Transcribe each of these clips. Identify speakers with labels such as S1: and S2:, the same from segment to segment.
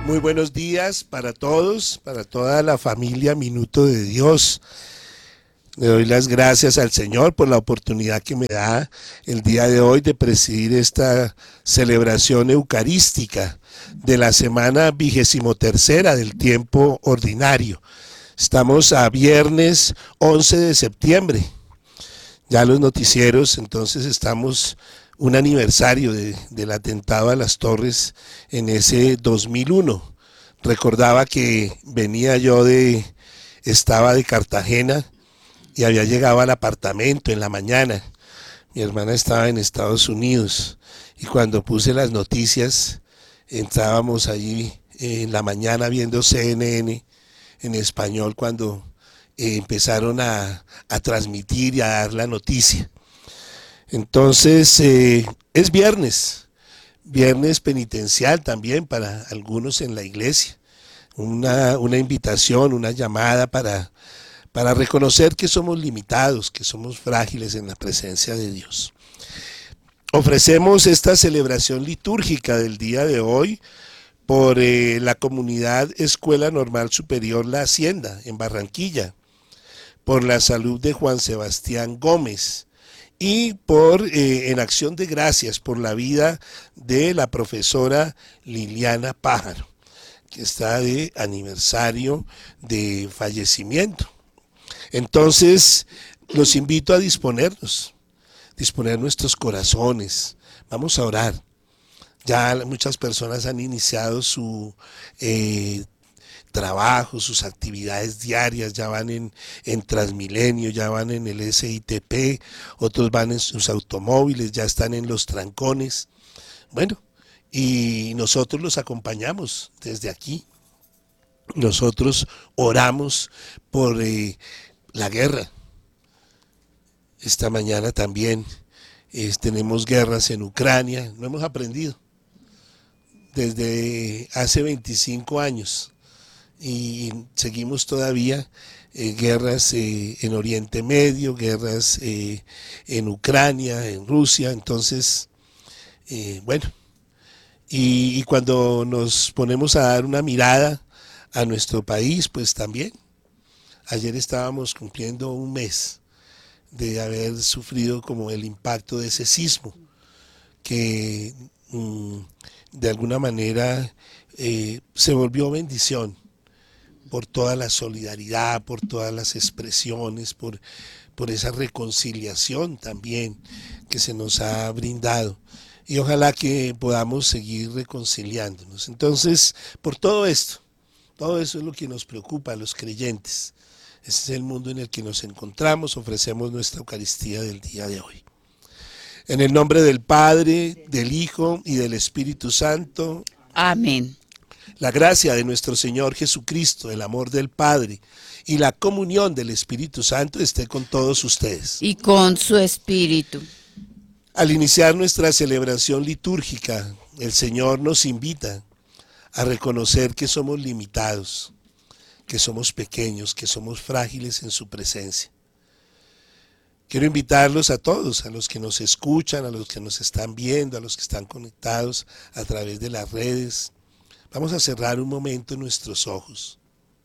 S1: Muy buenos días para todos, para toda la familia Minuto de Dios. Le doy las gracias al Señor por la oportunidad que me da el día de hoy de presidir esta celebración eucarística de la semana 23ª del tiempo ordinario. Estamos a viernes 11 de septiembre. Ya los noticieros, entonces estamos un aniversario del atentado a las Torres en ese 2001. Recordaba que estaba de Cartagena y había llegado al apartamento en la mañana. Mi hermana estaba en Estados Unidos y cuando puse las noticias, estábamos allí en la mañana viendo CNN en español cuando empezaron a transmitir y a dar la noticia. Entonces, es viernes penitencial también para algunos en la iglesia. Una invitación, una llamada para reconocer que somos limitados, que somos frágiles en la presencia de Dios. Ofrecemos esta celebración litúrgica del día de hoy por la comunidad Escuela Normal Superior La Hacienda en Barranquilla, por la salud de Juan Sebastián Gómez y por en acción de gracias por la vida de la profesora Liliana Pájaro, que está de aniversario de fallecimiento. Entonces, los invito a disponer nuestros corazones. Vamos a orar. Ya muchas personas han iniciado su trabajo, sus actividades diarias, ya van en Transmilenio, ya van en el SITP, otros van en sus automóviles, ya están en los trancones. Bueno, y nosotros los acompañamos desde aquí. Nosotros oramos por la guerra. Esta mañana también tenemos guerras en Ucrania, no hemos aprendido desde hace 25 años y seguimos todavía guerras en Oriente Medio, guerras en Ucrania, en Rusia. Entonces, bueno, y cuando nos ponemos a dar una mirada a nuestro país, pues también, ayer estábamos cumpliendo un mes de haber sufrido como el impacto de ese sismo que de alguna manera se volvió bendición por toda la solidaridad, por todas las expresiones, por esa reconciliación también que se nos ha brindado. Y ojalá que podamos seguir reconciliándonos. Entonces, por todo esto, todo eso es lo que nos preocupa a los creyentes. Ese es el mundo en el que nos encontramos, ofrecemos nuestra Eucaristía del día de hoy. En el nombre del Padre, del Hijo y del Espíritu Santo.
S2: Amén.
S1: La gracia de nuestro Señor Jesucristo, el amor del Padre y la comunión del Espíritu Santo esté con todos ustedes.
S2: Y con su espíritu.
S1: Al iniciar nuestra celebración litúrgica, el Señor nos invita a reconocer que somos limitados, que somos pequeños, que somos frágiles en su presencia. Quiero invitarlos a todos, a los que nos escuchan, a los que nos están viendo, a los que están conectados a través de las redes. Vamos a cerrar un momento nuestros ojos.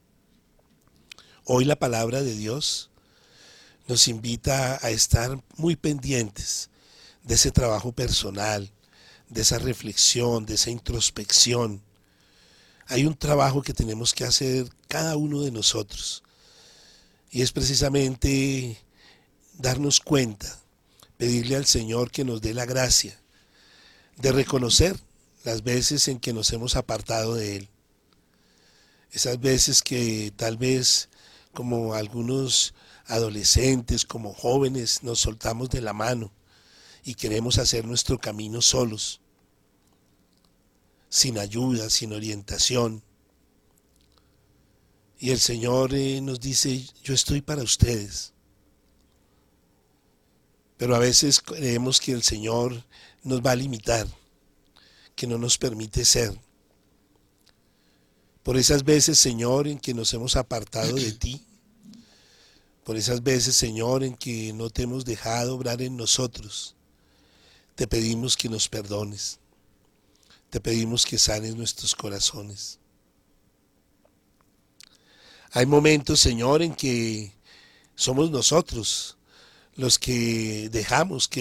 S1: Hoy la palabra de Dios nos invita a estar muy pendientes de ese trabajo personal, de esa reflexión, de esa introspección. Hay un trabajo que tenemos que hacer cada uno de nosotros y es precisamente darnos cuenta, pedirle al Señor que nos dé la gracia de reconocer las veces en que nos hemos apartado de Él. Esas veces que tal vez como algunos adolescentes, como jóvenes, nos soltamos de la mano y queremos hacer nuestro camino solos, sin ayuda, sin orientación. Y el Señor nos dice, yo estoy para ustedes. Pero a veces creemos que el Señor nos va a limitar, que no nos permite ser. Por esas veces, Señor, en que nos hemos apartado de ti, por esas veces, Señor, en que no te hemos dejado obrar en nosotros, te pedimos que nos perdones, te pedimos que sanes nuestros corazones. Hay momentos, Señor, en que somos nosotros los que dejamos que